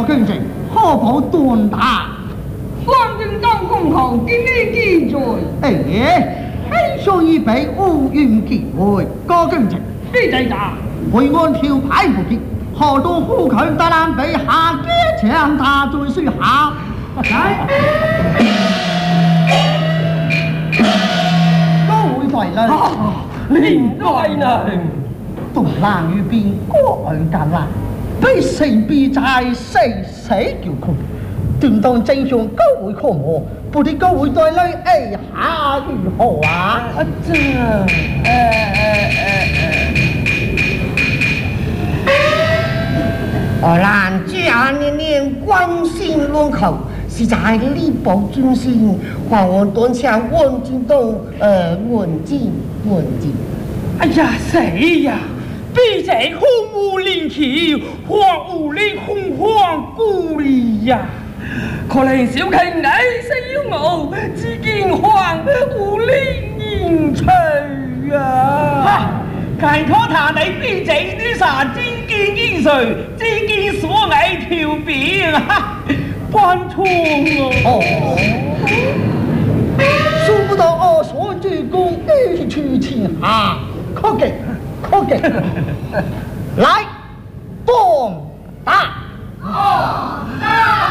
公正，可否断答？ 方正当公后，今日记载。 黑手已被乌云击毁，高公正。 记载啥？ 为按条派不给，好多虎口当然被下街强打罪水下。来，各位在内， 领在内。 东南于边，过岸橄榄，被神必在，谁叫困？正当真相，各位可摸，不知各位在内，下如何啊？ 兰家年年关心论口，是在力保尊心，还我端枪问进东，问进。 哎呀，谁呀？比这空无灵气，荒无力空荒故里呀！可能小卿爱死我，只见荒无力言趣啊！看可他你比这啲啥真见见谁，只见所爱条边啊，搬错哦，数不到我所主公一去前下，可给，来，放大。